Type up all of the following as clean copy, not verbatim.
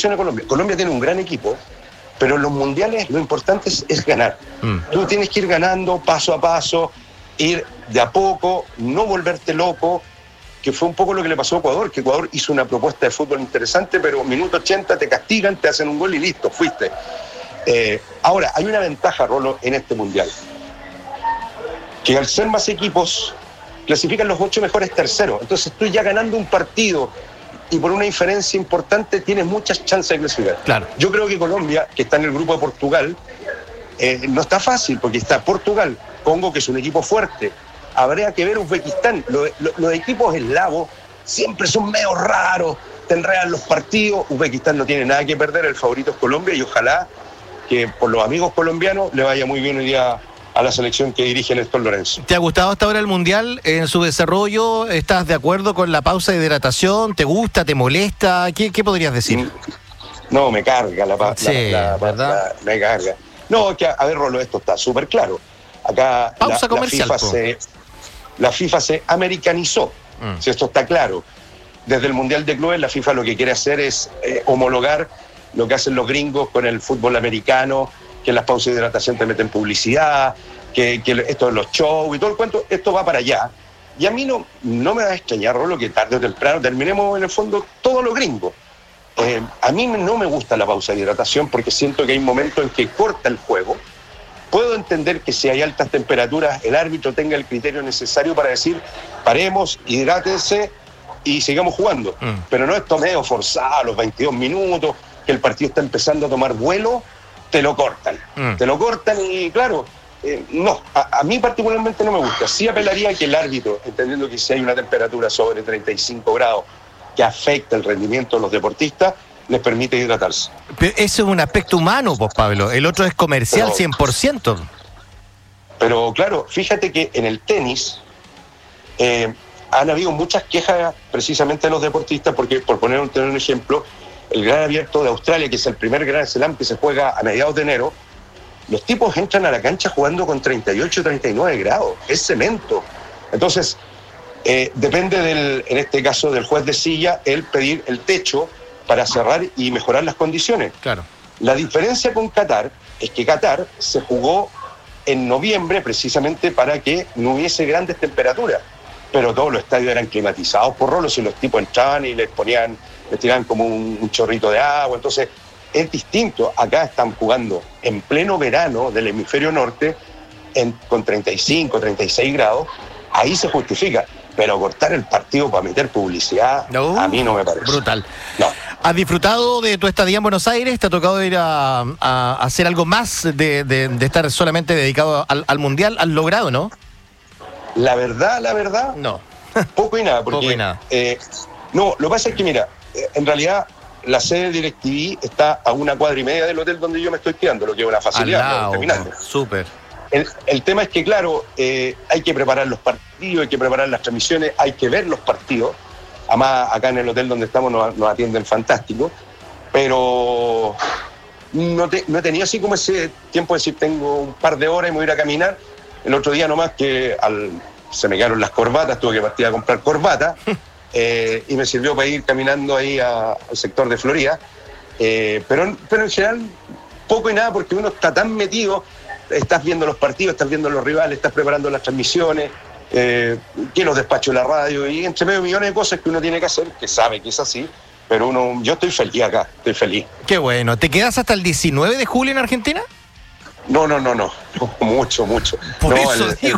funciona Colombia. Colombia tiene un gran equipo, pero en los mundiales lo importante es ganar. Tú tienes que ir ganando paso a paso, ir de a poco, no volverte loco, que fue un poco lo que le pasó a Ecuador, que Ecuador hizo una propuesta de fútbol interesante, pero minuto 80 te castigan, te hacen un gol y listo, fuiste. Ahora, hay una ventaja, Rolo, en este mundial, que al ser más equipos, clasifican los 8 mejores terceros. Entonces tú ya ganando un partido y por una diferencia importante tienes muchas chances de clasificar. Claro. Yo creo que Colombia, que está en el grupo de Portugal, no está fácil, porque está Portugal, Congo, que es un equipo fuerte. Habría que ver Uzbekistán. Los equipos eslavos siempre son medio raros, te enredan los partidos. Uzbekistán no tiene nada que perder, el favorito es Colombia, y ojalá que por los amigos colombianos le vaya muy bien hoy día a la selección que dirige Néstor Lorenzo. ¿Te ha gustado hasta ahora el Mundial en su desarrollo? ¿Estás de acuerdo con la pausa de hidratación? ¿Te gusta? ¿Te molesta? ¿Qué podrías decir? No, me carga ¿verdad? me carga. No, es que, a ver, Rolo, esto está súper claro. Acá pausa comercial, la FIFA se americanizó, si esto está claro. Desde el Mundial de Clubes, la FIFA lo que quiere hacer es homologar lo que hacen los gringos con el fútbol americano, que en las pausas de hidratación te meten publicidad, que esto de los shows y todo el cuento, esto va para allá. Y a mí no me va a extrañar, Rolo, que tarde o temprano terminemos en el fondo todos los gringos. A mí no me gusta la pausa de hidratación porque siento que hay momentos en que corta el juego. Puedo entender que si hay altas temperaturas el árbitro tenga el criterio necesario para decir paremos, hidrátense y sigamos jugando. Pero no esto medio forzado a los 22 minutos, que el partido está empezando a tomar vuelo, te lo cortan. Te lo cortan y claro, no, a mí particularmente no me gusta. Sí apelaría a que el árbitro, entendiendo que si hay una temperatura sobre 35 grados que afecta el rendimiento de los deportistas, les permite hidratarse. Pero eso es un aspecto humano, pues, Pablo. El otro es comercial, 100%. Pero claro, fíjate que en el tenis han habido muchas quejas precisamente de los deportistas, porque, por poner un ejemplo, el Gran Abierto de Australia, que es el primer Gran Slam que se juega a mediados de enero, los tipos entran a la cancha jugando con 38, 39 grados. Es cemento. Entonces, depende en este caso del juez de silla, el pedir el techo para cerrar y mejorar las condiciones. Claro. La diferencia con Qatar es que Qatar se jugó en noviembre precisamente para que no hubiese grandes temperaturas, pero todos los estadios eran climatizados por rolos y los tipos entraban y les tiraban como un chorrito de agua. Entonces es distinto. Acá están jugando en pleno verano del hemisferio norte con 35, 36 grados. Ahí se justifica. Pero cortar el partido para meter publicidad, a mí no me parece. Brutal. No. ¿Has disfrutado de tu estadía en Buenos Aires? ¿Te ha tocado ir a hacer algo más de estar solamente dedicado al Mundial? ¿Has logrado, no? La verdad, no. Poco y nada. Porque, poco y nada. No, lo que pasa es que, mira, en realidad la sede de DirecTV está a 1,5 cuadras del hotel donde yo me estoy quedando, lo que es una facilidad. Súper. El tema es que, claro, hay que preparar los partidos, hay que preparar las transmisiones, hay que ver los partidos. Además, acá en el hotel donde estamos nos atienden fantástico, pero no he tenido así como ese tiempo de decir tengo un par de horas y me voy a ir a caminar. El otro día nomás que se me quedaron las corbatas, tuve que partir a comprar corbatas y me sirvió para ir caminando ahí al sector de Florida. Pero en general, poco y nada, porque uno está tan metido. Estás viendo los partidos, estás viendo los rivales, estás preparando las transmisiones, que los despachos de la radio y entre medio millones de cosas que uno tiene que hacer, que sabe que es así, pero yo estoy feliz acá, estoy feliz. Qué bueno. ¿Te quedas hasta el 19 de julio en Argentina? No, mucho. Por eso digo.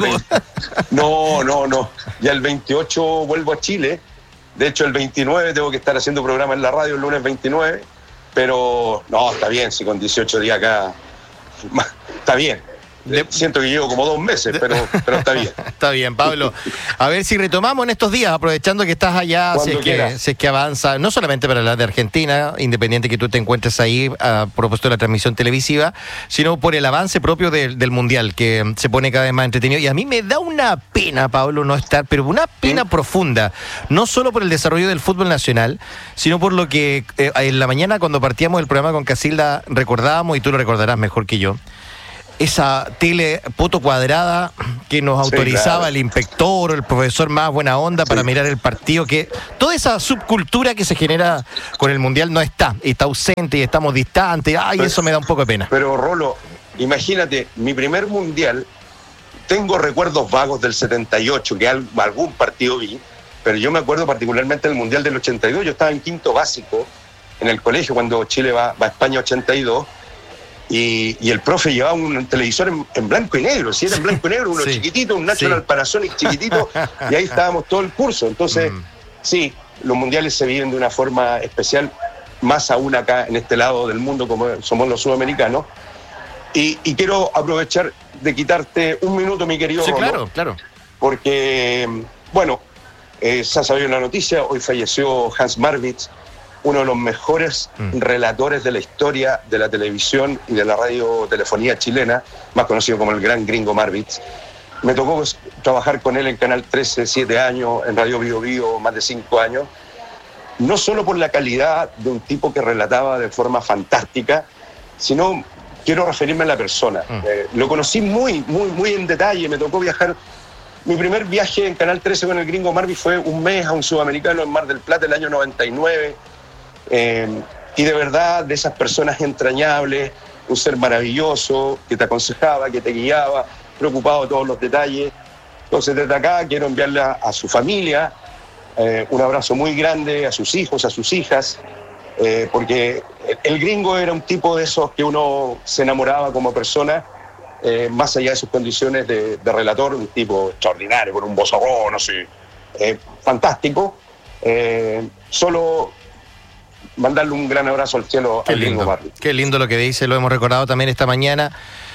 No. Ya el 28 vuelvo a Chile. De hecho, el 29 tengo que estar haciendo programa en la radio el lunes 29, pero no, está bien, si con 18 días acá... Está bien. Siento que llevo como 2 meses, pero está bien. Está bien, Pablo. A ver si retomamos en estos días, aprovechando que estás allá, si es que avanza, no solamente para la de Argentina, independiente que tú te encuentres ahí a propósito de la transmisión televisiva, sino por el avance propio del Mundial, que se pone cada vez más entretenido. Y a mí me da una pena, Pablo, no estar, pero una pena profunda, no solo por el desarrollo del fútbol nacional, sino por lo que en la mañana cuando partíamos del programa con Casilda recordábamos, y tú lo recordarás mejor que yo, esa tele poto cuadrada que nos autorizaba claro. El inspector, el profesor más buena onda para mirar el partido, que toda esa subcultura que se genera con el Mundial no está ausente y estamos distantes, eso me da un poco de pena. Pero Rolo, imagínate, mi primer Mundial, tengo recuerdos vagos del 78, que algún partido vi, pero yo me acuerdo particularmente del Mundial del 82, yo estaba en quinto básico en el colegio cuando Chile va a España 82, y el profe llevaba un televisor en blanco y negro, si era en blanco y negro, uno chiquitito, un National Panasonic chiquitito, y ahí estábamos todo el curso. Entonces, sí, los mundiales se viven de una forma especial, más aún acá en este lado del mundo como somos los sudamericanos. Y quiero aprovechar de quitarte un minuto, mi querido Rolo, claro. Porque, bueno, se ha sabido la noticia, hoy falleció Hans Marwitz, uno de los mejores relatores de la historia de la televisión y de la radiotelefonía chilena, más conocido como el gran gringo Marwitz. Me tocó trabajar con él en Canal 13, 7 años, en Radio Bio Bio, más de 5 años, no solo por la calidad de un tipo que relataba de forma fantástica, sino quiero referirme a la persona. Lo conocí muy en detalle, me tocó viajar. Mi primer viaje en Canal 13 con el gringo Marwitz fue un mes a un sudamericano en Mar del Plata el año 99, y de verdad, de esas personas entrañables, un ser maravilloso, que te aconsejaba, que te guiaba, preocupado de todos los detalles. Entonces, desde acá quiero enviarle a su familia un abrazo muy grande, a sus hijos, a sus hijas, porque el gringo era un tipo de esos que uno se enamoraba como persona, más allá de sus condiciones de relator, un tipo extraordinario, con un vozarrón así, fantástico. Solo mandarle un gran abrazo al cielo al gringo Marwitz. Qué lindo lo que dice, lo hemos recordado también esta mañana.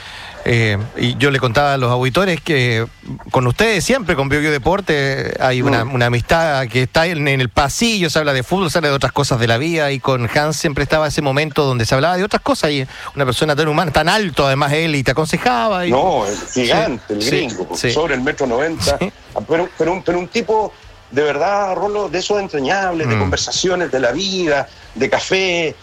Y yo le contaba a los auditores que con ustedes siempre, con Bio Bio Deporte, hay una amistad que está en el pasillo, se habla de fútbol, se habla de otras cosas de la vida, y con Hans siempre estaba ese momento donde se hablaba de otras cosas, y una persona tan humana, tan alto además él, y te aconsejaba. No, el gigante, el gringo, sobre el 1,90 m, pero un tipo de verdad, Rolo, de esos entrañables, de conversaciones de la vida, de café,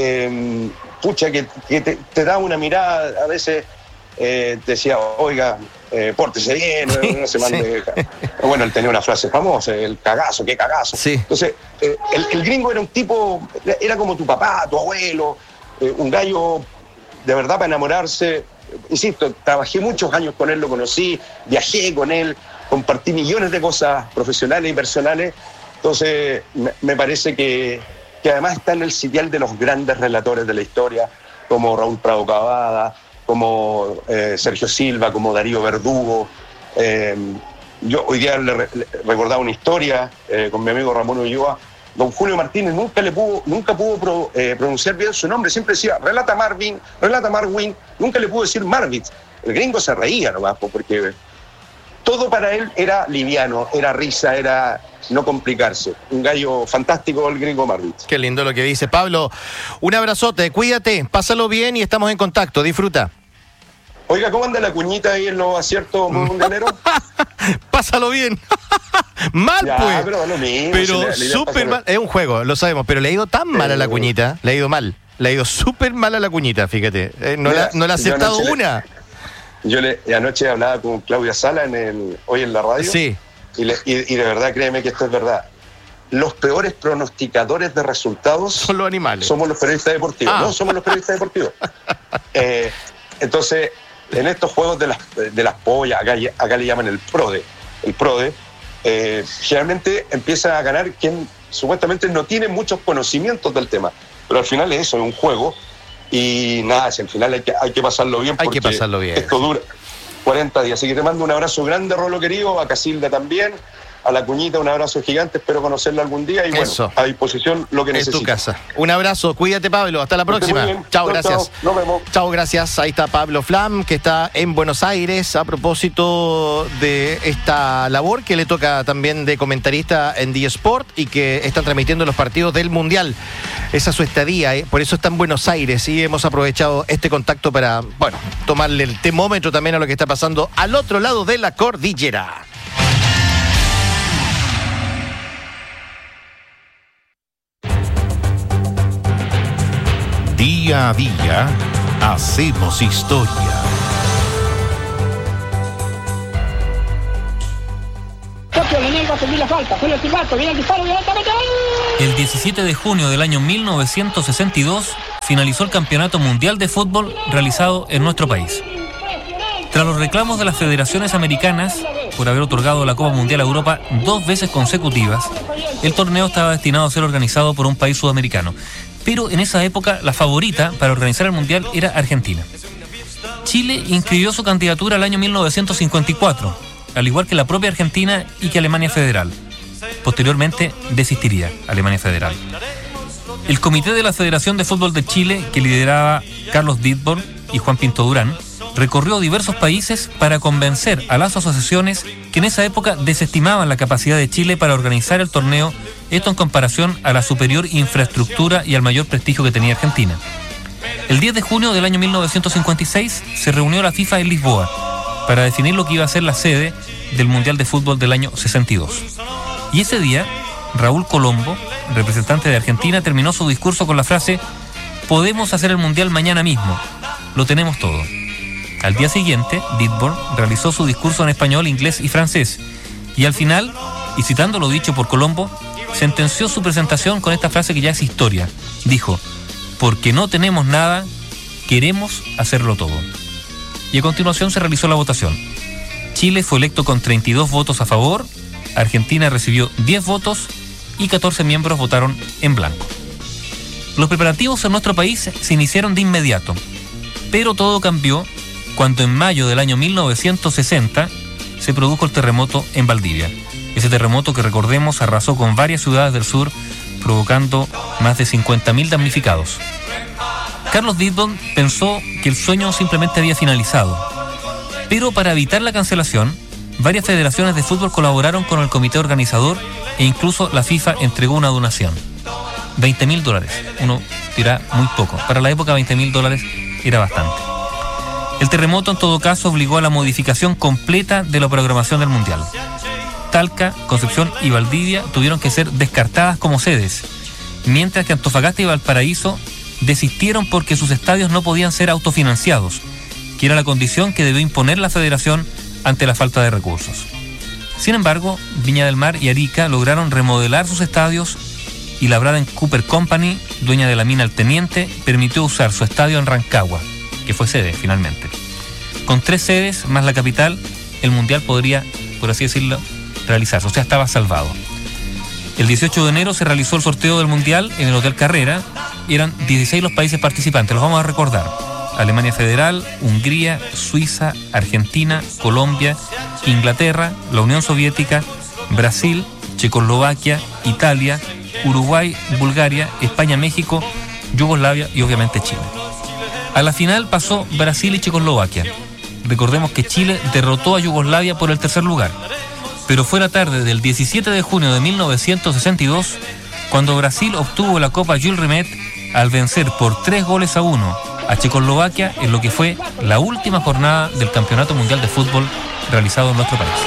que te da una mirada, a veces te decía, oiga, pórtese bien, no se mande. Bueno, él tenía una frase famosa, el cagazo, qué cagazo. Entonces, el gringo era un tipo, era como tu papá, tu abuelo, un gallo de verdad para enamorarse. Insisto, trabajé muchos años con él, lo conocí, viajé con él, compartí millones de cosas profesionales y personales. Entonces, me parece que además está en el sitial de los grandes relatores de la historia, como Raúl Prado Cavada, como Sergio Silva, como Darío Verdugo. Yo hoy día le recordaba una historia con mi amigo Ramón Ulloa. Don Julio Martínez nunca pudo pronunciar bien su nombre, siempre decía, relata Marwin, nunca le pudo decir Marwitz. El gringo se reía nomás, porque todo para él era liviano, era risa, era no complicarse. Un gallo fantástico el gringo Marwitz. Qué lindo lo que dice. Pablo, un abrazote, cuídate, pásalo bien y estamos en contacto, disfruta. Oiga, ¿cómo anda la cuñita ahí en los aciertos mundialeros? Pásalo bien. Mal, ya, pues. Pero lo mismo. Pero súper mal. Es un juego, lo sabemos, pero le ha ido tan mal a la cuñita. Le ha ido mal. Le ha ido súper mal a la cuñita, fíjate. No le ha aceptado una. Yo anoche hablaba con Claudia Sala hoy en la radio. Sí. Y de verdad, créeme que esto es verdad. Los peores pronosticadores de resultados son los animales. Somos los periodistas deportivos. No, somos los periodistas deportivos. Entonces, en estos juegos de las pollas, acá le llaman el PRODE. El PRODE, generalmente empieza a ganar quien supuestamente no tiene muchos conocimientos del tema. Pero al final es eso, es un juego. Y nada, si al final hay que pasarlo bien. Hay que pasarlo bien. Esto dura 40 días. Así que te mando un abrazo grande, Rolo querido, a Casilda también, a la cuñita un abrazo gigante, espero conocerla algún día y eso. Bueno, a disposición lo que necesites. En tu casa. Un abrazo, cuídate Pablo, hasta la próxima. Chao, gracias. Nos vemos. Chao, gracias. Ahí está Pablo Flam, que está en Buenos Aires a propósito de esta labor que le toca también de comentarista en D-Sport y que están transmitiendo los partidos del Mundial. Esa es su estadía, por eso está en Buenos Aires y hemos aprovechado este contacto para, bueno, tomarle el termómetro también a lo que está pasando al otro lado de la cordillera. Día a día hacemos historia. seguir la falta, fue el silbato, viene el disparo, violentamente. El 17 de junio del año 1962 finalizó el Campeonato Mundial de Fútbol realizado en nuestro país. Tras los reclamos de las federaciones americanas por haber otorgado la Copa Mundial a Europa 2 veces consecutivas, el torneo estaba destinado a ser organizado por un país sudamericano. Pero en esa época la favorita para organizar el Mundial era Argentina. Chile inscribió su candidatura al año 1954, al igual que la propia Argentina y que Alemania Federal. Posteriormente desistiría Alemania Federal. El comité de la Federación de Fútbol de Chile, que lideraba Carlos Dittborn y Juan Pinto Durán, recorrió diversos países para convencer a las asociaciones que en esa época desestimaban la capacidad de Chile para organizar el torneo, esto en comparación a la superior infraestructura y al mayor prestigio que tenía Argentina. El 10 de junio del año 1956 se reunió la FIFA en Lisboa para definir lo que iba a ser la sede del Mundial de Fútbol del año 62. Y ese día, Raúl Colombo, representante de Argentina, terminó su discurso con la frase: "Podemos hacer el Mundial mañana mismo, lo tenemos todo". Al día siguiente, Dittborn realizó su discurso en español, inglés y francés, y al final, y citando lo dicho por Colombo, sentenció su presentación con esta frase que ya es historia. Dijo: "Porque no tenemos nada, queremos hacerlo todo". Y a continuación se realizó la votación. Chile fue electo con 32 votos a favor, Argentina recibió 10 votos y 14 miembros votaron en blanco. Los preparativos en nuestro país se iniciaron de inmediato, pero todo cambió cuando en mayo del año 1960 se produjo el terremoto en Valdivia. Ese terremoto que, recordemos, arrasó con varias ciudades del sur, provocando más de 50.000 damnificados. Carlos Dittborn pensó que el sueño simplemente había finalizado, pero para evitar la cancelación, varias federaciones de fútbol colaboraron con el comité organizador e incluso la FIFA entregó una donación. $20.000. Uno dirá muy poco. Para la época $20.000 era bastante. El terremoto en todo caso obligó a la modificación completa de la programación del Mundial. Talca, Concepción y Valdivia tuvieron que ser descartadas como sedes, mientras que Antofagasta y Valparaíso desistieron porque sus estadios no podían ser autofinanciados, que era la condición que debió imponer la federación ante la falta de recursos. Sin embargo, Viña del Mar y Arica lograron remodelar sus estadios y la Braden Cooper Company, dueña de la mina El Teniente, permitió usar su estadio en Rancagua, que fue sede finalmente. Con 3 sedes más la capital, el Mundial podría, por así decirlo, realizarse, o sea, estaba salvado. El 18 de enero se realizó el sorteo del Mundial en el Hotel Carrera. Eran 16 los países participantes, los vamos a recordar: Alemania Federal, Hungría, Suiza, Argentina, Colombia, Inglaterra, la Unión Soviética, Brasil, Checoslovaquia, Italia, Uruguay, Bulgaria, España, México, Yugoslavia y obviamente Chile. A la final pasó Brasil y Checoslovaquia. Recordemos que Chile derrotó a Yugoslavia por el tercer lugar, pero fue la tarde del 17 de junio de 1962 cuando Brasil obtuvo la Copa Jules Rimet al vencer por 3-1 a Checoslovaquia en lo que fue la última jornada del Campeonato Mundial de Fútbol realizado en nuestro país.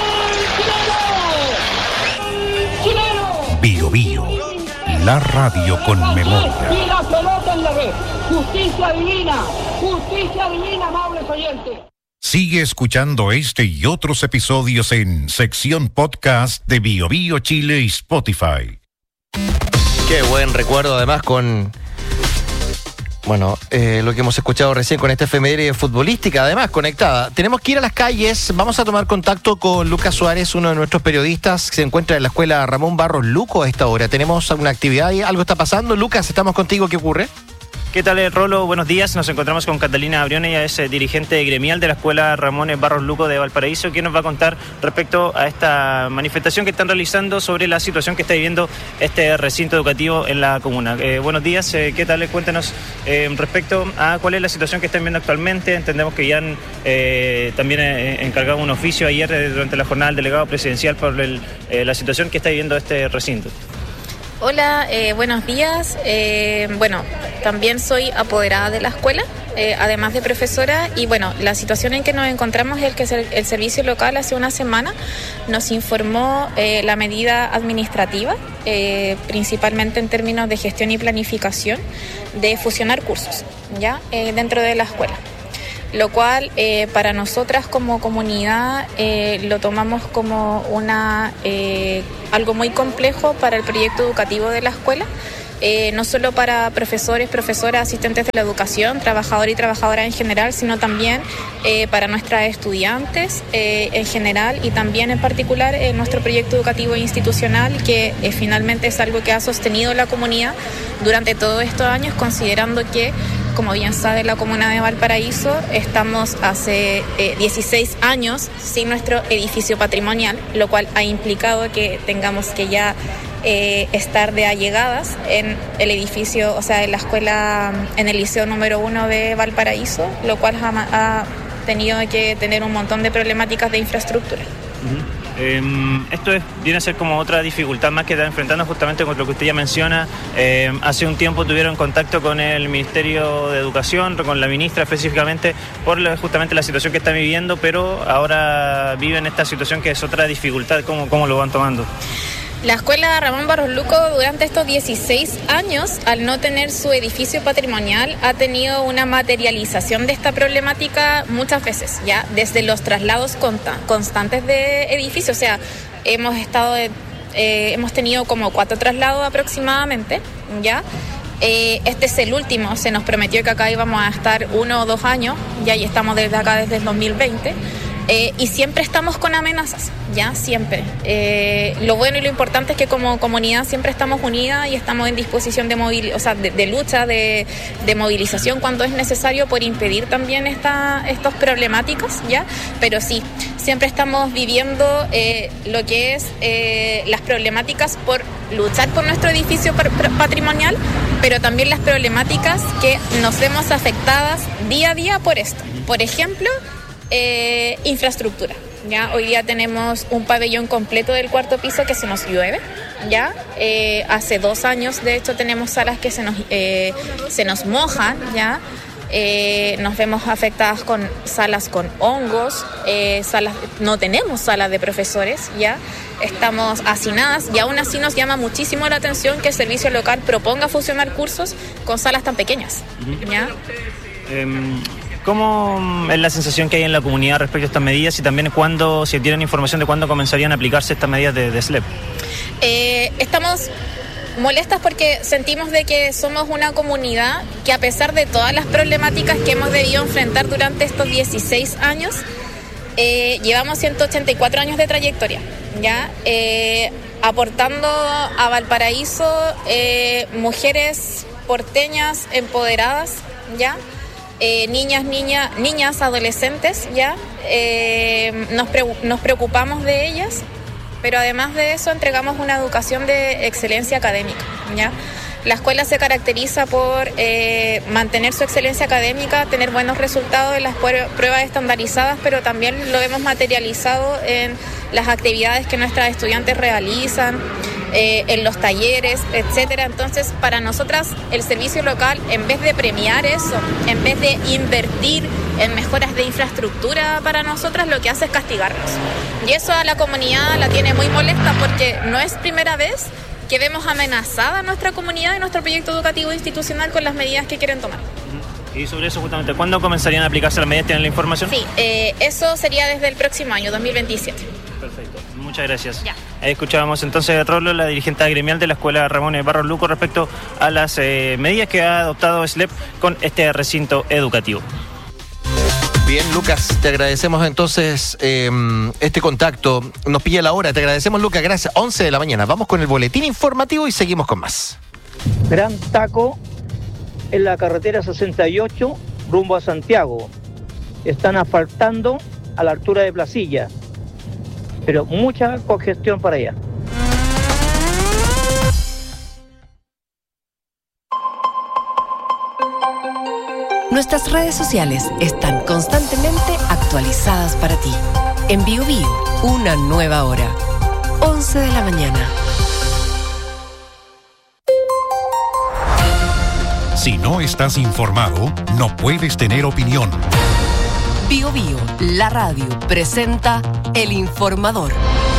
Bio Bio, la radio con memoria. Y la pelota en la red. Justicia divina, amables oyentes. Sigue escuchando este y otros episodios en sección podcast de Bio Bio Chile y Spotify. Qué buen recuerdo además con... Bueno, lo que hemos escuchado recién con esta efeméride futbolística, además conectada. Tenemos que ir a las calles, vamos a tomar contacto con Lucas Suárez, uno de nuestros periodistas que se encuentra en la escuela Ramón Barros Luco a esta hora. Tenemos alguna actividad y algo está pasando. Lucas, estamos contigo, ¿qué ocurre? ¿Qué tal, Rolo? Buenos días. Nos encontramos con Catalina Abrione, ella es dirigente gremial de la Escuela Ramón Barros Luco de Valparaíso, quien nos va a contar respecto a esta manifestación que están realizando sobre la situación que está viviendo este recinto educativo en la comuna. Buenos días, ¿qué tal? Cuéntanos respecto a cuál es la situación que están viendo actualmente. Entendemos que ya han también encargado un oficio ayer durante la jornada del delegado presidencial por la situación que está viviendo este recinto. Hola, buenos días. Bueno, también soy apoderada de la escuela, además de profesora, y bueno, la situación en que nos encontramos es que el servicio local hace una semana nos informó la medida administrativa, principalmente en términos de gestión y planificación, de fusionar cursos, ¿ya? Dentro de la escuela. Lo cual para nosotras como comunidad lo tomamos como una algo muy complejo para el proyecto educativo de la escuela. No solo para profesores, profesoras, asistentes de la educación, trabajadores y trabajadoras en general, sino también para nuestras estudiantes en general y también en particular nuestro proyecto educativo institucional, que finalmente es algo que ha sostenido la comunidad durante todos estos años, considerando que, como bien sabe la comuna de Valparaíso, estamos hace 16 años sin nuestro edificio patrimonial, lo cual ha implicado que tengamos que ya estar de allegadas en el edificio, o sea, en la escuela, en el liceo número 1 de Valparaíso, lo cual ha tenido que tener un montón de problemáticas de infraestructura. Esto viene a ser como otra dificultad más que está enfrentando justamente con lo que usted ya menciona. Hace un tiempo tuvieron contacto con el Ministerio de Educación, con la ministra específicamente, por justamente la situación que están viviendo, pero ahora viven esta situación que es otra dificultad. ¿Cómo lo van tomando? La escuela Ramón Barros Luco durante estos 16 años, al no tener su edificio patrimonial, ha tenido una materialización de esta problemática muchas veces, ya desde los traslados constantes de edificios. O sea, hemos tenido como 4 traslados aproximadamente, ya. Este es el último, se nos prometió que acá íbamos a estar 1 o 2 años, ya, y estamos desde acá desde el 2020. Y siempre estamos con amenazas, ya, siempre. Lo bueno y lo importante es que como comunidad siempre estamos unidas y estamos en disposición de lucha, de movilización cuando es necesario por impedir también estas problemáticas, ya. Pero sí, siempre estamos viviendo lo que es las problemáticas por luchar por nuestro edificio patrimonial, pero también las problemáticas que nos vemos afectadas día a día por esto. Por ejemplo, infraestructura. Ya hoy día tenemos un pabellón completo del 4º piso que se nos llueve. Ya hace 2 años, de hecho, tenemos salas que se nos mojan. Ya nos vemos afectadas con salas con hongos, no tenemos salas de profesores. Ya estamos hacinadas y aún así nos llama muchísimo la atención que el servicio local proponga fusionar cursos con salas tan pequeñas. ¿Ya? ¿Cómo es la sensación que hay en la comunidad respecto a estas medidas y también si tienen información de cuándo comenzarían a aplicarse estas medidas de SLEP? Estamos molestas porque sentimos de que somos una comunidad que, a pesar de todas las problemáticas que hemos debido enfrentar durante estos 16 años, llevamos 184 años de trayectoria, ¿ya? Aportando a Valparaíso mujeres porteñas empoderadas, ¿ya? Niñas, adolescentes, ya. Nos preocupamos de ellas, pero además de eso entregamos una educación de excelencia académica, ¿ya? La escuela se caracteriza por mantener su excelencia académica, tener buenos resultados en las pruebas estandarizadas, pero también lo hemos materializado en las actividades que nuestras estudiantes realizan, en los talleres, etcétera. Entonces, para nosotras, el servicio local, en vez de premiar eso, en vez de invertir en mejoras de infraestructura para nosotras, lo que hace es castigarnos. Y eso a la comunidad la tiene muy molesta porque no es primera vez que vemos amenazada nuestra comunidad y nuestro proyecto educativo institucional con las medidas que quieren tomar. Y sobre eso, justamente, ¿cuándo comenzarían a aplicarse las medidas? ¿Tienen la información? Sí, eso sería desde el próximo año, 2027. Perfecto, muchas gracias. Ya. Escuchábamos entonces a Rolo, la dirigente gremial de la Escuela Ramón Barros Luco, respecto a las medidas que ha adoptado SLEP con este recinto educativo. Bien, Lucas, te agradecemos entonces este contacto. Nos pilla la hora, te agradecemos, Lucas, gracias. 11 de la mañana, vamos con el boletín informativo y seguimos con más. Gran taco en la carretera 68 rumbo a Santiago. Están asfaltando a la altura de Placilla, pero mucha congestión para allá. Nuestras redes sociales están constantemente actualizadas para ti. En BioBio, una nueva hora. 11 de la mañana. Si no estás informado, no puedes tener opinión. BioBio, la radio, presenta El Informador.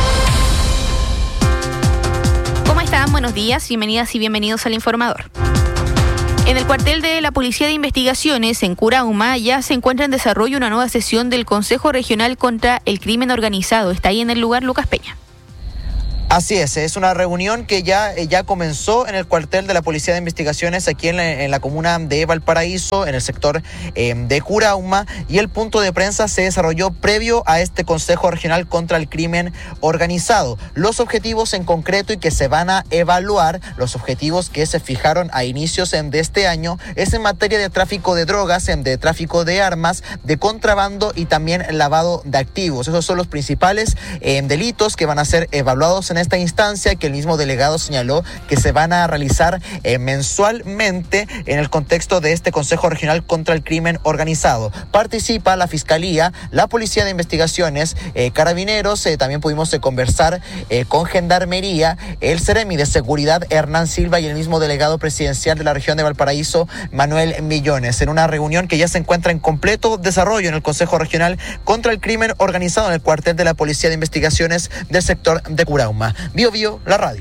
¿Cómo están? Buenos días, bienvenidas y bienvenidos al Informador. En el cuartel de la Policía de Investigaciones, en Curauma, ya se encuentra en desarrollo una nueva sesión del Consejo Regional contra el Crimen Organizado. Está ahí en el lugar Lucas Peña. Así es una reunión que ya comenzó en el cuartel de la Policía de Investigaciones aquí en la comuna de Valparaíso, en el sector de Curauma, y el punto de prensa se desarrolló previo a este Consejo Regional contra el Crimen Organizado. Los objetivos en concreto y que se van a evaluar, los objetivos que se fijaron a inicios de este año, es en materia de tráfico de drogas, de tráfico de armas, de contrabando y también lavado de activos. Esos son los principales delitos que van a ser evaluados en esta instancia, que el mismo delegado señaló que se van a realizar mensualmente en el contexto de este Consejo Regional contra el Crimen Organizado. Participa la Fiscalía, la Policía de Investigaciones, Carabineros, también pudimos conversar con Gendarmería, el Seremi de Seguridad Hernán Silva y el mismo delegado presidencial de la región de Valparaíso, Manuel Millones, en una reunión que ya se encuentra en completo desarrollo en el Consejo Regional contra el Crimen Organizado en el cuartel de la Policía de Investigaciones del sector de Curauma. Bio Bio, la radio.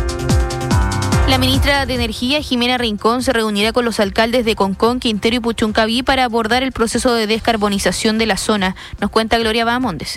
La ministra de Energía, Jimena Rincón, se reunirá con los alcaldes de Concón, Quintero y Puchuncaví para abordar el proceso de descarbonización de la zona. Nos cuenta Gloria Bahamondes.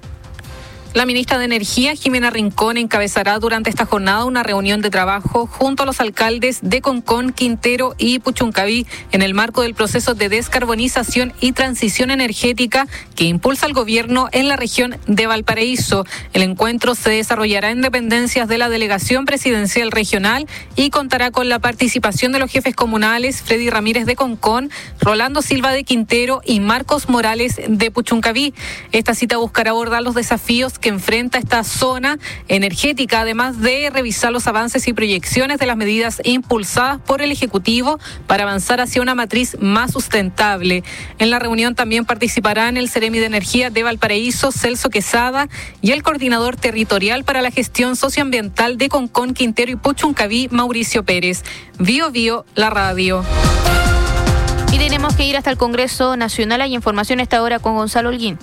La ministra de Energía, Jimena Rincón, encabezará durante esta jornada una reunión de trabajo junto a los alcaldes de Concón, Quintero y Puchuncaví en el marco del proceso de descarbonización y transición energética que impulsa el gobierno en la región de Valparaíso. El encuentro se desarrollará en dependencias de la Delegación Presidencial Regional y contará con la participación de los jefes comunales Freddy Ramírez de Concón, Rolando Silva de Quintero y Marcos Morales de Puchuncaví. Esta cita buscará abordar los desafíos que enfrenta esta zona energética, además de revisar los avances y proyecciones de las medidas impulsadas por el Ejecutivo para avanzar hacia una matriz más sustentable. En la reunión también participarán el Seremi de Energía de Valparaíso, Celso Quesada, y el Coordinador Territorial para la Gestión Socioambiental de Concón, Quintero y Puchuncaví, Mauricio Pérez. Bio Bio, la radio. Y tenemos que ir hasta el Congreso Nacional. Hay información a esta hora con Gonzalo Holguín.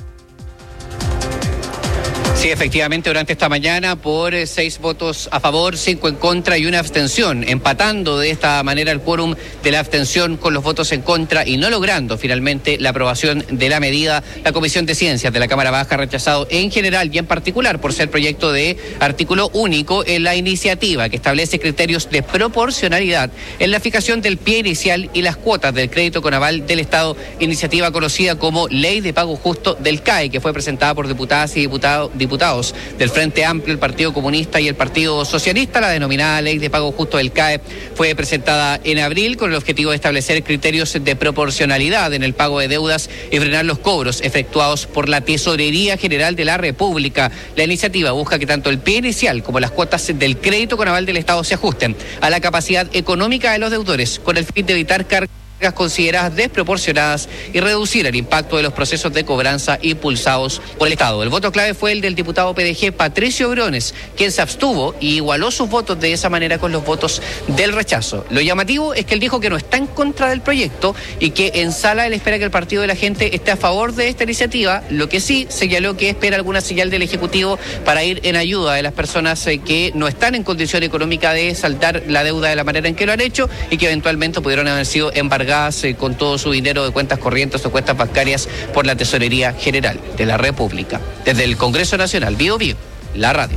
Sí, efectivamente, durante esta mañana, por 6 votos a favor, 5 en contra y una abstención, empatando de esta manera el quórum de la abstención con los votos en contra y no logrando finalmente la aprobación de la medida. La Comisión de Ciencias de la Cámara Baja ha rechazado en general y en particular por ser proyecto de artículo único en la iniciativa que establece criterios de proporcionalidad en la fijación del pie inicial y las cuotas del crédito con aval del Estado, iniciativa conocida como Ley de Pago Justo del CAE, que fue presentada por diputadas y diputados del Frente Amplio, el Partido Comunista y el Partido Socialista. La denominada Ley de Pago Justo del CAE fue presentada en abril con el objetivo de establecer criterios de proporcionalidad en el pago de deudas y frenar los cobros efectuados por la Tesorería General de la República. La iniciativa busca que tanto el pie inicial como las cuotas del crédito con aval del Estado se ajusten a la capacidad económica de los deudores, con el fin de evitar cargas consideradas desproporcionadas y reducir el impacto de los procesos de cobranza impulsados por el Estado. El voto clave fue el del diputado PDG Patricio Briones, quien se abstuvo y igualó sus votos de esa manera con los votos del rechazo. Lo llamativo es que él dijo que no está en contra del proyecto y que en sala él espera que el Partido de la Gente esté a favor de esta iniciativa, lo que sí señaló que espera alguna señal del Ejecutivo para ir en ayuda de las personas que no están en condición económica de saldar la deuda de la manera en que lo han hecho y que eventualmente pudieron haber sido embargadas con todo su dinero de cuentas corrientes o cuentas bancarias por la Tesorería General de la República. Desde el Congreso Nacional, Bio Bio, la radio.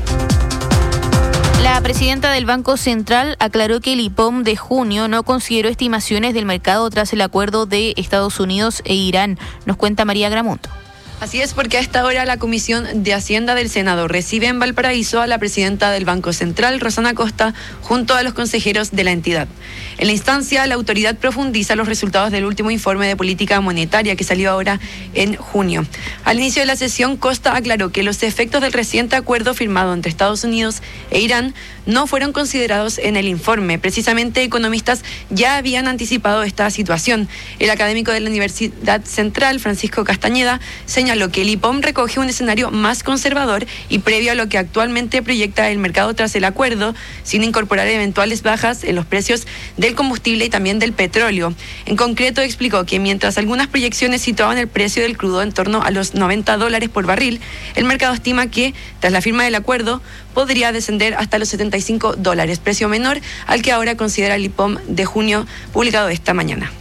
La presidenta del Banco Central aclaró que el IPOM de junio no consideró estimaciones del mercado tras el acuerdo de Estados Unidos e Irán. Nos cuenta María Gramonto. Así es, porque a esta hora la Comisión de Hacienda del Senado recibe en Valparaíso a la presidenta del Banco Central, Rosana Costa, junto a los consejeros de la entidad. En la instancia, la autoridad profundiza los resultados del último informe de política monetaria que salió ahora en junio. Al inicio de la sesión, Costa aclaró que los efectos del reciente acuerdo firmado entre Estados Unidos e Irán no fueron considerados en el informe. Precisamente, economistas ya habían anticipado esta situación. El académico de la Universidad Central, Francisco Castañeda, señaló que el IPOM recoge un escenario más conservador y previo a lo que actualmente proyecta el mercado tras el acuerdo, sin incorporar eventuales bajas en los precios del combustible y también del petróleo. En concreto, explicó que mientras algunas proyecciones situaban el precio del crudo en torno a los $90 por barril, el mercado estima que, tras la firma del acuerdo, podría descender hasta los $75, precio menor al que ahora considera el IPOM de junio, publicado esta mañana.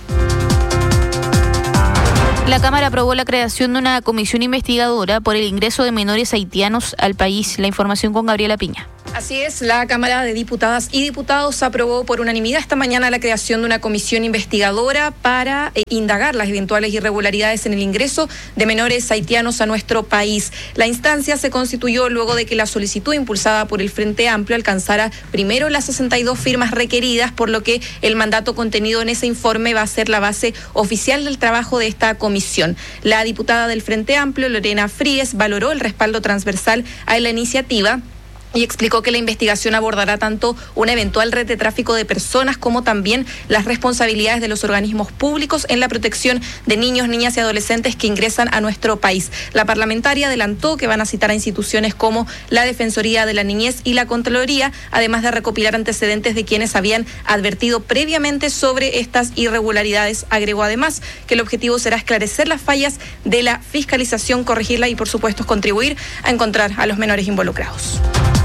La Cámara aprobó la creación de una comisión investigadora por el ingreso de menores haitianos al país. La información con Gabriela Piña. Así es, la Cámara de Diputadas y Diputados aprobó por unanimidad esta mañana la creación de una comisión investigadora para indagar las eventuales irregularidades en el ingreso de menores haitianos a nuestro país. La instancia se constituyó luego de que la solicitud impulsada por el Frente Amplio alcanzara primero las 62 firmas requeridas, por lo que el mandato contenido en ese informe va a ser la base oficial del trabajo de esta comisión. La diputada del Frente Amplio, Lorena Fríes, valoró el respaldo transversal a la iniciativa y explicó que la investigación abordará tanto una eventual red de tráfico de personas como también las responsabilidades de los organismos públicos en la protección de niños, niñas y adolescentes que ingresan a nuestro país. La parlamentaria adelantó que van a citar a instituciones como la Defensoría de la Niñez y la Contraloría, además de recopilar antecedentes de quienes habían advertido previamente sobre estas irregularidades. Agregó además que el objetivo será esclarecer las fallas de la fiscalización, corregirla y, por supuesto, contribuir a encontrar a los menores involucrados.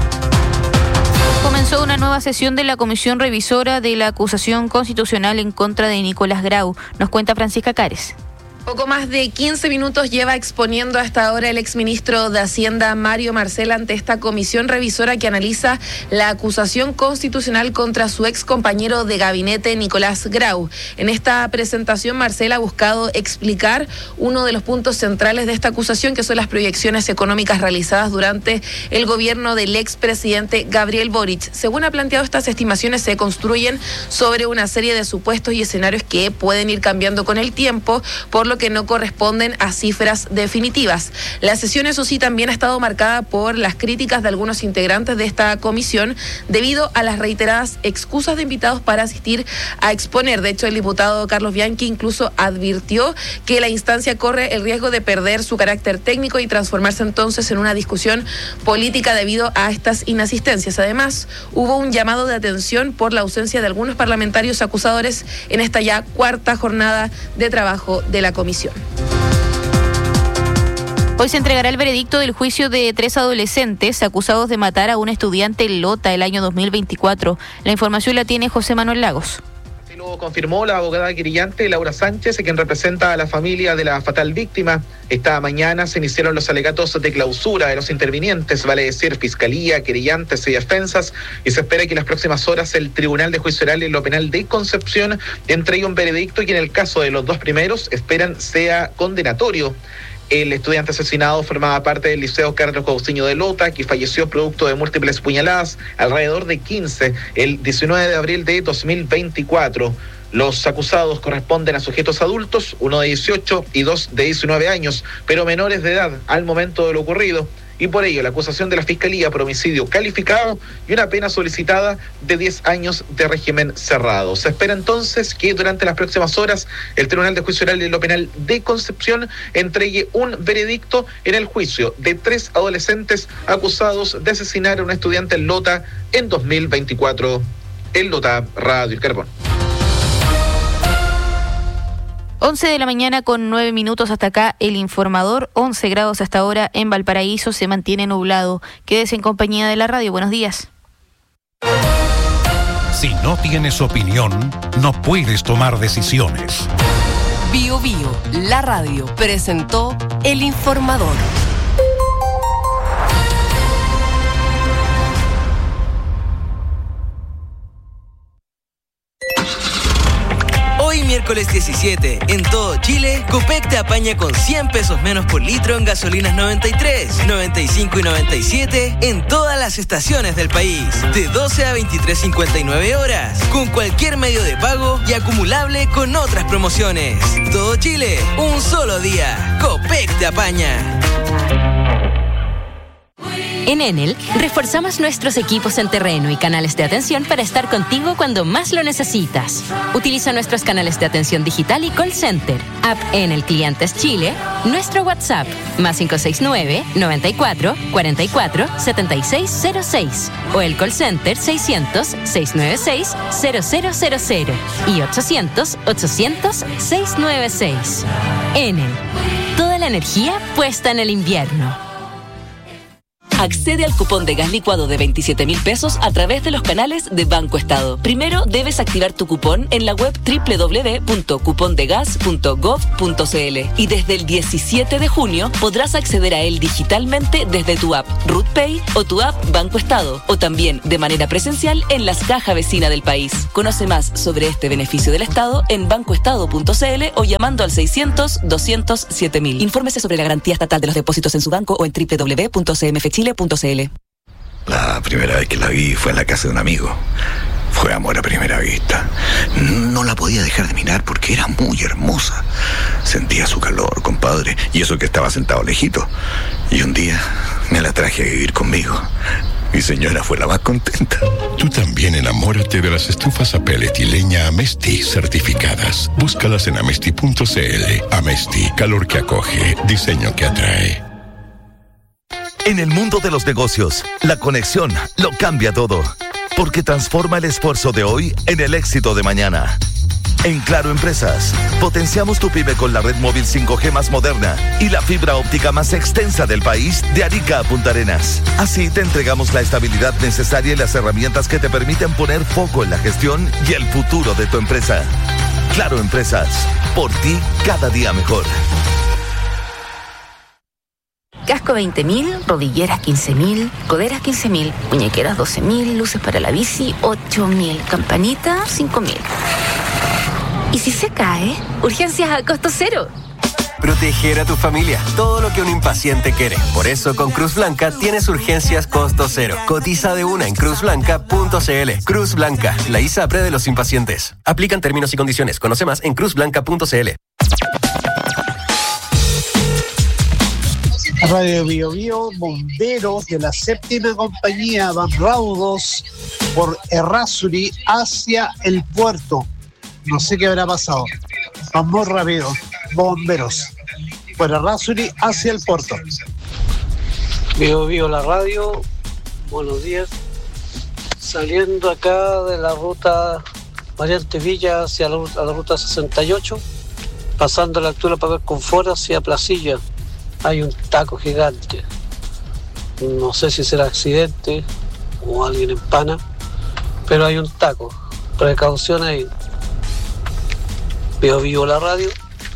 Comenzó una nueva sesión de la Comisión Revisora de la Acusación Constitucional en contra de Nicolás Grau. Nos cuenta Francisca Cares. Poco más de 15 minutos lleva exponiendo hasta ahora el exministro de Hacienda, Mario Marcel, ante esta comisión revisora que analiza la acusación constitucional contra su ex compañero de gabinete, Nicolás Grau. En esta presentación, Marcel ha buscado explicar uno de los puntos centrales de esta acusación, que son las proyecciones económicas realizadas durante el gobierno del expresidente Gabriel Boric. Según ha planteado, estas estimaciones se construyen sobre una serie de supuestos y escenarios que pueden ir cambiando con el tiempo, por lo que no corresponden a cifras definitivas. La sesión, eso sí, también ha estado marcada por las críticas de algunos integrantes de esta comisión debido a las reiteradas excusas de invitados para asistir a exponer. De hecho, el diputado Carlos Bianchi incluso advirtió que la instancia corre el riesgo de perder su carácter técnico y transformarse entonces en una discusión política debido a estas inasistencias. Además, hubo un llamado de atención por la ausencia de algunos parlamentarios acusadores en esta ya cuarta jornada de trabajo de la comisión. Hoy se entregará el veredicto del juicio de 3 adolescentes acusados de matar a un estudiante en Lota el año 2024. La información la tiene José Manuel Lagos. Lo confirmó la abogada querellante Laura Sánchez, quien representa a la familia de la fatal víctima. Esta mañana se iniciaron los alegatos de clausura de los intervinientes, vale decir fiscalía, querellantes y defensas, y se espera que en las próximas horas el Tribunal de Juicio Oral en lo Penal de Concepción entregue un veredicto que en el caso de los dos primeros esperan sea condenatorio. El estudiante asesinado formaba parte del Liceo Carlos Cousiño de Lota, que falleció producto de múltiples puñaladas, alrededor de 15, el 19 de abril de 2024. Los acusados corresponden a sujetos adultos, uno de 18 y dos de 19 años, pero menores de edad al momento de lo ocurrido. Y por ello la acusación de la Fiscalía por homicidio calificado y una pena solicitada de 10 años de régimen cerrado. Se espera entonces que durante las próximas horas el Tribunal de Juicio Oral en lo Penal de Concepción entregue un veredicto en el juicio de 3 adolescentes acusados de asesinar a un estudiante en Lota en 2024. En Lota, Radio El Carbón. 11 de la mañana con 9 minutos hasta acá el informador. 11 grados hasta ahora en Valparaíso, se mantiene nublado. Quédese en compañía de la radio. Buenos días. Si no tienes opinión, no puedes tomar decisiones. Bio Bio, la radio, presentó el informador. Miércoles 17, en todo Chile, Copec te apaña con 100 pesos menos por litro en gasolinas 93, 95 y 97 en todas las estaciones del país. De 12 a 23:59 horas, con cualquier medio de pago y acumulable con otras promociones. Todo Chile, un solo día. Copec te apaña. En Enel, reforzamos nuestros equipos en terreno y canales de atención para estar contigo cuando más lo necesitas. Utiliza nuestros canales de atención digital y call center, app Enel Clientes Chile, nuestro WhatsApp, +569 94 44 7606 o el call center 600 696 0000 y 800 800 696. Enel, toda la energía puesta en el invierno. Accede al cupón de gas licuado de 27.000 pesos a través de los canales de Banco Estado. Primero debes activar tu cupón en la web www.cupondegas.gov.cl y desde el 17 de junio podrás acceder a él digitalmente desde tu app RUTPay o tu app Banco Estado, o también de manera presencial en las cajas vecinas del país. Conoce más sobre este beneficio del Estado en bancoestado.cl o llamando al 600-200-7000. Infórmese sobre la garantía estatal de los depósitos en su banco o en www.cmfchile.cl. La primera vez que la vi fue en la casa de un amigo. Fue amor a primera vista. No la podía dejar de mirar porque era muy hermosa. Sentía su calor, compadre, y eso que estaba sentado lejito. Y un día me la traje a vivir conmigo. Mi señora fue la más contenta. Tú también enamórate de las estufas a pellet y leña Amesti certificadas. Búscalas en amesti.cl. Amesti, calor que acoge, diseño que atrae. En el mundo de los negocios, la conexión lo cambia todo, porque transforma el esfuerzo de hoy en el éxito de mañana. En Claro Empresas, potenciamos tu pyme con la red móvil 5G más moderna y la fibra óptica más extensa del país, de Arica a Punta Arenas. Así te entregamos la estabilidad necesaria y las herramientas que te permiten poner foco en la gestión y el futuro de tu empresa. Claro Empresas, por ti cada día mejor. Casco 20.000, rodilleras 15.000, coderas 15.000, muñequeras 12.000, luces para la bici 8.000, campanita 5.000. ¿Y si se cae? Urgencias a costo cero. Proteger a tu familia, todo lo que un impaciente quiere. Por eso con Cruz Blanca tienes urgencias costo cero. Cotiza de una en cruzblanca.cl. Cruz Blanca, la ISAPRE de los impacientes. Aplican términos y condiciones. Conoce más en cruzblanca.cl. Radio Bio Bio, bomberos de la 7ª compañía van raudos por Errázuri hacia el puerto. No sé qué habrá pasado. Van muy rápido. Bomberos por Errázuri hacia el puerto. Bio Bio la radio. Buenos días. Saliendo acá de la ruta Variante Villa hacia la ruta 68, pasando a la altura para ver Confort hacia Placilla. Hay un taco gigante. No sé si será accidente o alguien empana, pero hay un taco. Precaución ahí. Veo vivo la radio.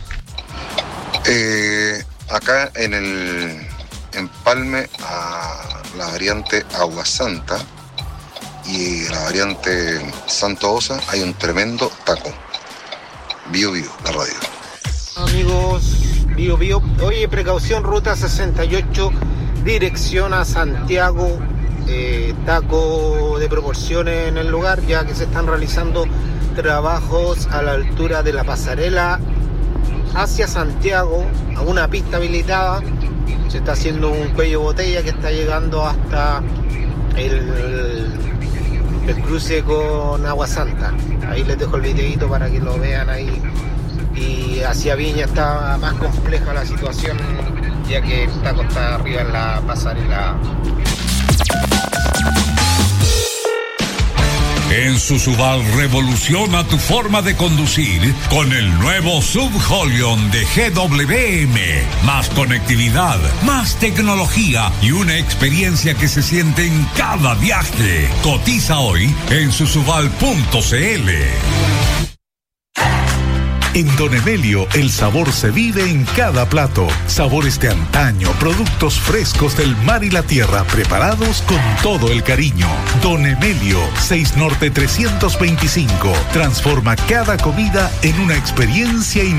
Acá en el empalme a la variante Agua Santa y la variante Santo Osa hay un tremendo taco. Bio la radio. Amigos, Bio. Oye, precaución, ruta 68, dirección a Santiago. Taco de proporciones en el lugar, ya que se están realizando trabajos a la altura de la pasarela hacia Santiago, a una pista habilitada. Se está haciendo un cuello botella que está llegando hasta el cruce con Agua Santa. Ahí les dejo el videito para que lo vean ahí. Y hacia Viña está más compleja la situación, ya que el taco está arriba en la pasarela. En Susubal revoluciona tu forma de conducir con el nuevo Sub Holion de GWM. Más conectividad, más tecnología y una experiencia que se siente en cada viaje. Cotiza hoy en susubal.cl. En Don Emelio, el sabor se vive en cada plato. Sabores de antaño, productos frescos del mar y la tierra, preparados con todo el cariño. Don Emelio, 6 Norte 325. Transforma cada comida en una experiencia